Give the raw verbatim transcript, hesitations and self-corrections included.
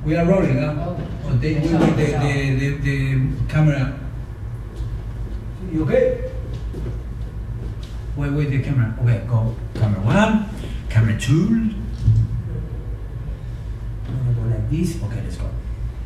We are rolling, huh? Oh. Oh, they, we need the, the, the, the camera. You okay? Wait, wait, the camera. Okay, go. Camera one, camera two. I'm gonna go like this. Okay, let's go.